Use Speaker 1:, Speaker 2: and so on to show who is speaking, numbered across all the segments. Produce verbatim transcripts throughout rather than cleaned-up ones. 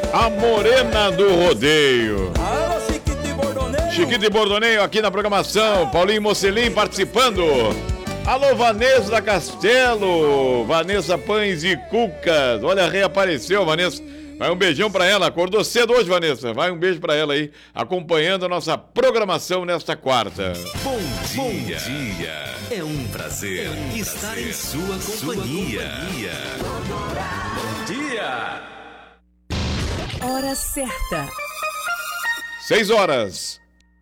Speaker 1: A morena do rodeio. Chiquito e Bordoneio aqui na programação. Paulinho Mocelim participando. Alô, Vanessa da Castelo. Vanessa Pães e Cucas. Olha, reapareceu, Vanessa. Vai um beijão pra ela. Acordou cedo hoje, Vanessa. Vai um beijo pra ela aí, acompanhando a nossa programação nesta quarta.
Speaker 2: Bom dia. Bom dia. É um prazer, é um estar prazer. em sua companhia. Sua companhia. Bom dia.
Speaker 3: Hora certa.
Speaker 1: Seis horas.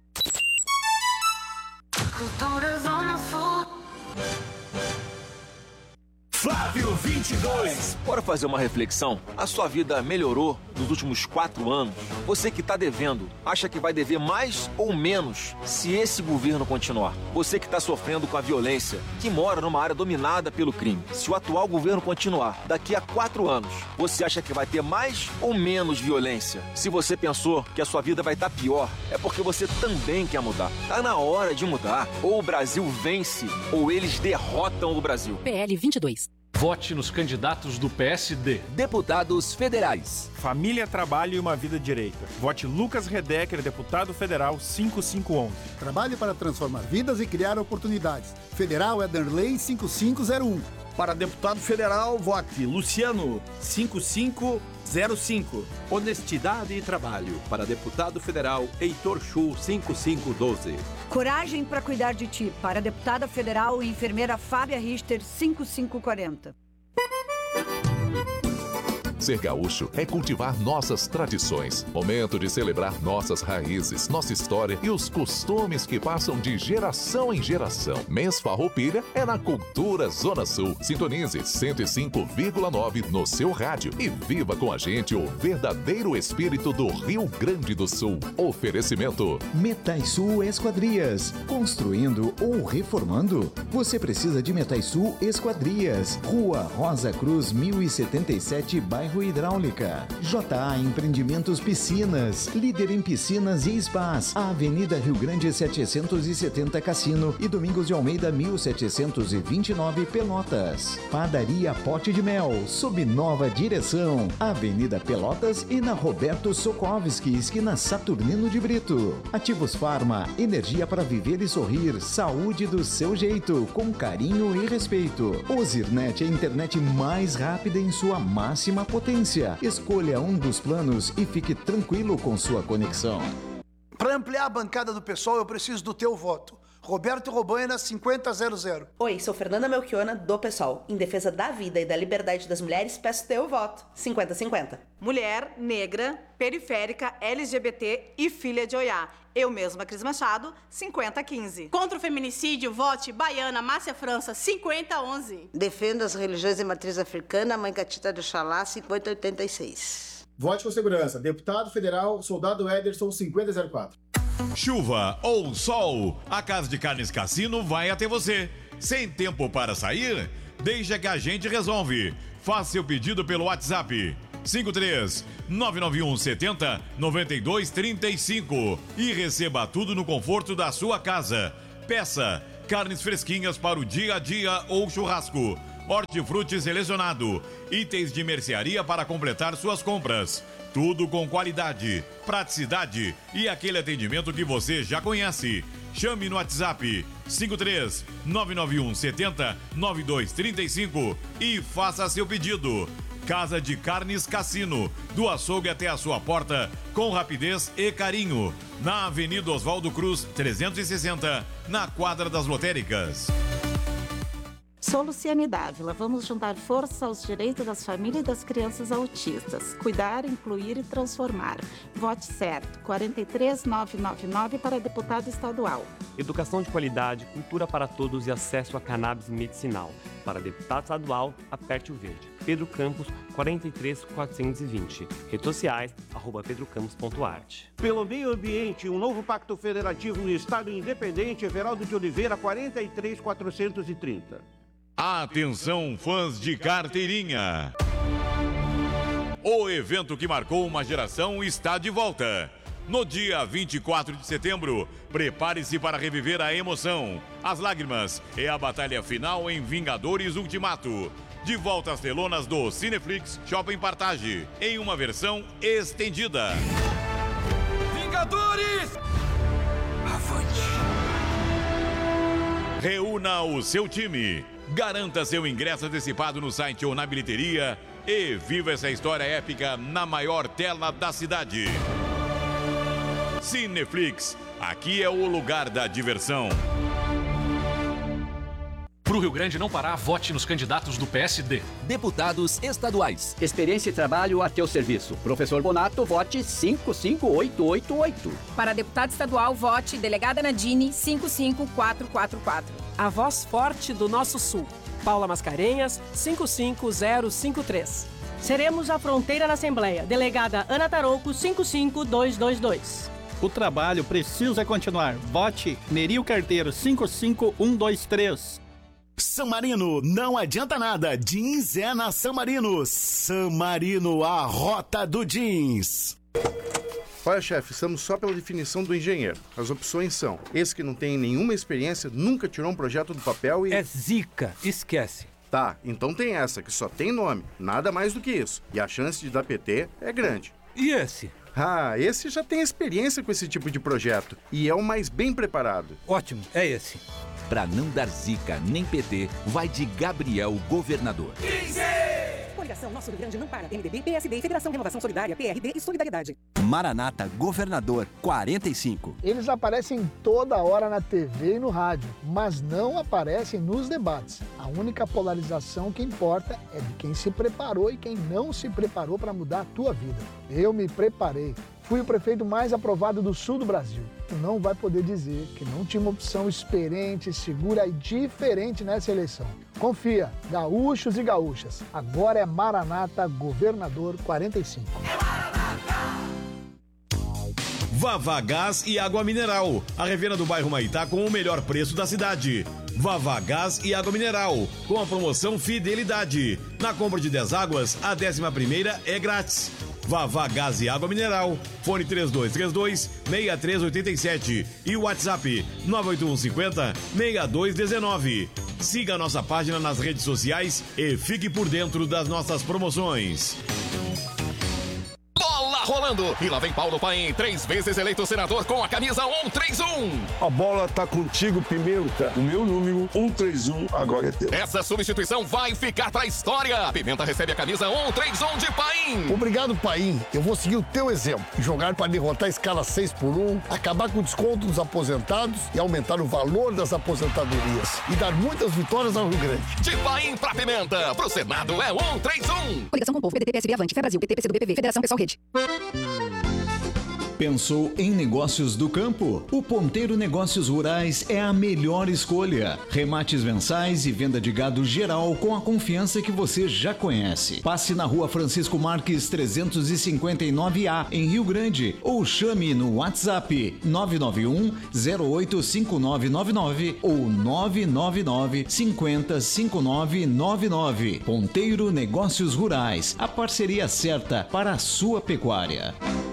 Speaker 2: Flávio vinte e dois.
Speaker 4: Bora fazer uma reflexão? A sua vida melhorou nos últimos quatro anos? Você que está devendo, acha que vai dever mais ou menos se esse governo continuar? Você que está sofrendo com a violência, que mora numa área dominada pelo crime, se o atual governo continuar, daqui a quatro anos, você acha que vai ter mais ou menos violência? Se você pensou que a sua vida vai estar pior, é porque você também quer mudar. Tá na hora de mudar. Ou o Brasil vence, ou eles derrotam o Brasil.
Speaker 3: P L vinte e dois.
Speaker 5: Vote nos candidatos do P S D.
Speaker 6: Deputados federais.
Speaker 7: Família, trabalho e uma vida direita. Vote Lucas Redecker, deputado federal cinco cinco um um.
Speaker 8: Trabalhe para transformar vidas e criar oportunidades. Federal Ederley cinco cinco zero um.
Speaker 9: Para deputado federal, vote Luciano cinco cinco zero cinco.
Speaker 10: Honestidade e trabalho. Para deputado federal, Heitor Chu cinco cinco um dois.
Speaker 11: Coragem para cuidar de ti. Para deputada federal, enfermeira Fábia Richter cinco cinco quatro zero.
Speaker 12: Ser gaúcho é cultivar nossas tradições. Momento de celebrar nossas raízes, nossa história e os costumes que passam de geração em geração. Mês Farroupilha é na Cultura Zona Sul. Sintonize cento e cinco vírgula nove no seu rádio e viva com a gente o verdadeiro espírito do Rio Grande do Sul. Oferecimento
Speaker 13: Metaisul Esquadrias. Construindo ou reformando? Você precisa de Metaisul Esquadrias. Rua Rosa Cruz mil e setenta e sete, bairro Hidráulica. J A Empreendimentos Piscinas, líder em piscinas e spas. A Avenida Rio Grande setecentos e setenta Cassino e Domingos de Almeida mil setecentos e vinte e nove Pelotas. Padaria Pote de Mel, sob nova direção. Avenida Pelotas e na Roberto Sokovski, esquina Saturnino de Brito. Ativos Farma, energia para viver e sorrir. Saúde do seu jeito, com carinho e respeito. Ozirnet é a internet mais rápida em sua máxima potência. Escolha um dos planos e fique tranquilo com sua conexão.
Speaker 14: Para ampliar a bancada do pessoal, eu preciso do teu voto. Roberto Robaina, cinquenta zero zero.
Speaker 15: Oi, sou Fernanda Melchiona, do PSOL. Em defesa da vida e da liberdade das mulheres, peço teu voto. cinquenta cinquenta.
Speaker 16: Mulher, negra, periférica, L G B T e filha de Oiá. Eu mesma, Cris Machado, cinquenta quinze.
Speaker 17: Contra o feminicídio, vote Baiana, Márcia França, cinquenta onze.
Speaker 18: Defendo as religiões de matriz africana, Mãe Catita do Xalá, cinquenta oitenta e seis.
Speaker 19: Vote com segurança. Deputado Federal, Soldado Ederson, cinquenta zero quatro.
Speaker 20: Chuva ou sol, a Casa de Carnes Cassino vai até você. Sem tempo para sair? Deixa que a gente resolve. Faça seu pedido pelo WhatsApp cinco três nove nove um sete zero nove dois três cinco e receba tudo no conforto da sua casa. Peça carnes fresquinhas para o dia a dia ou churrasco, hortifruti selecionado, itens de mercearia para completar suas compras. Tudo com qualidade, praticidade e aquele atendimento que você já conhece. Chame no WhatsApp cinco três nove nove um sete zero nove dois três cinco e faça seu pedido. Casa de Carnes Cassino, do açougue até a sua porta, com rapidez e carinho. Na Avenida Oswaldo Cruz, trezentos e sessenta, na Quadra das Lotéricas.
Speaker 21: Sou Luciane Dávila. Vamos juntar força aos direitos das famílias e das crianças autistas. Cuidar, incluir e transformar. Vote certo. quatro três nove nove nove para deputado estadual.
Speaker 22: Educação de qualidade, cultura para todos e acesso a cannabis medicinal. Para deputado estadual, aperte o verde. Pedro Campos, quarenta e três quatrocentos e vinte. Redes sociais, arroba pedrocampos.arte.
Speaker 23: Pelo meio ambiente, um novo pacto federativo no Estado Independente, Everaldo de Oliveira, quarenta e três quatrocentos e trinta.
Speaker 20: Atenção, fãs de carteirinha! O evento que marcou uma geração está de volta. No dia vinte e quatro de setembro, prepare-se para reviver a emoção, as lágrimas e a batalha final em Vingadores Ultimato. de volta às telonas do Cineflix Shopping Partage, em uma versão estendida.
Speaker 6: Vingadores! Avante!
Speaker 20: Reúna o seu time. Garanta seu ingresso antecipado no site ou na bilheteria e viva essa história épica na maior tela da cidade. Cineflix, aqui é o lugar da diversão.
Speaker 5: Pro Rio Grande não parar, vote nos candidatos do P S D.
Speaker 6: Deputados estaduais.
Speaker 1: Experiência e trabalho a teu serviço. Professor Bonato, vote cinco cinco oito oito oito.
Speaker 2: Para deputado estadual, vote delegada Nadine cinco cinco quatro quatro quatro.
Speaker 3: A voz forte do nosso sul. Paula Mascarenhas, cinco cinco zero cinco três.
Speaker 4: Seremos a fronteira na Assembleia. Delegada Ana Tarouco, cinco cinco dois dois dois.
Speaker 24: O trabalho precisa continuar. Vote Neril Carteiro, cinco cinco um dois três.
Speaker 25: San Marino, não adianta nada. Jeans é na San Marino. San Marino, a rota do jeans.
Speaker 26: Olha, chefe, estamos só pela definição do engenheiro. As opções são: esse que não tem nenhuma experiência, nunca tirou um projeto do papel e...
Speaker 27: É zica, esquece.
Speaker 26: Tá, então tem essa, que só tem nome. Nada mais do que isso. E a chance de dar P T é grande.
Speaker 27: E esse?
Speaker 26: Ah, esse já tem experiência com esse tipo de projeto. E é o mais bem preparado.
Speaker 27: Ótimo, é esse.
Speaker 6: Pra não dar zica nem P T, vai de Gabriel Governador.
Speaker 3: Coligação Nosso Rio Grande não para. M D B, P S D, Federação Renovação Solidária, P R D e Solidariedade.
Speaker 6: Maranata Governador quarenta e cinco.
Speaker 28: Eles aparecem toda hora na T V e no rádio, mas não aparecem nos debates. A única polarização que importa é de quem se preparou e quem não se preparou para mudar a tua vida. Eu me preparei. Fui o prefeito mais aprovado do sul do Brasil. Tu não vai poder dizer que não tinha uma opção experiente, segura e diferente nessa eleição. Confia, gaúchos e gaúchas. Agora é Maranata Governador quarenta e cinco.
Speaker 20: Vavá Gás e Água Mineral, a revenda do bairro Maitá com o melhor preço da cidade. Vavá Gás e Água Mineral, com a promoção Fidelidade. Na compra de dez águas, a décima primeira é grátis. Vavá Gás e Água Mineral, fone três dois três dois, seis três oito sete e o WhatsApp nove oito um cinco zero, seis dois um nove. Siga a nossa página nas redes sociais e fique por dentro das nossas promoções.
Speaker 12: Bola rolando! E lá vem Paulo Paim, três vezes eleito senador com a camisa um três um.
Speaker 29: A bola tá contigo, Pimenta. O meu número um três um agora é teu.
Speaker 12: Essa substituição vai ficar pra história. Pimenta recebe a camisa um três um de Paim.
Speaker 29: Obrigado, Paim. Eu vou seguir o teu exemplo. Jogar para derrotar a escala seis por um, acabar com o desconto dos aposentados e aumentar o valor das aposentadorias. E dar muitas vitórias ao Rio Grande.
Speaker 12: De Paim pra Pimenta, pro Senado é um três um.
Speaker 3: Coligação com o povo, P D T, P S B, Avante, Fé Brasil, P T, P C do B P V, Federação Pessoal Rede.
Speaker 13: Pensou em negócios do campo? O Ponteiro Negócios Rurais é a melhor escolha. Remates mensais e venda de gado geral com a confiança que você já conhece. Passe na Rua Francisco Marques trezentos e cinquenta e nove A, em Rio Grande, ou chame no WhatsApp nove nove um, zero oito cinco nove nove nove ou nove nove nove, cinco zero cinco nove nove nove. Ponteiro Negócios Rurais, a parceria certa para a sua pecuária.